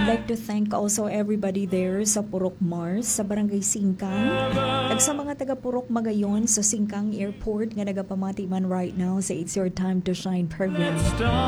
I'd like to thank also everybody there sa Purok Mars, sa Barangay Singkang, at sa mga taga Purok Magayon sa Singkang Airport nga nagapamati man right now sa It's Your Time to Shine program.